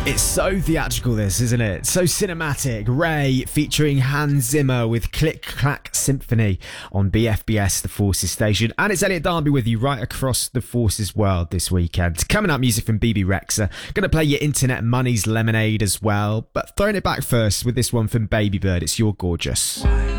It's so theatrical, this, isn't it? So cinematic. Ray featuring Hans Zimmer with Click Clack Symphony on BFBS, the Forces station. And it's Elliot Darby with you right across the Forces world this weekend. Coming up, music from BB Rexa. Going to play your Internet Money's Lemonade as well. But throwing it back first with this one from Babybird. It's You're Gorgeous.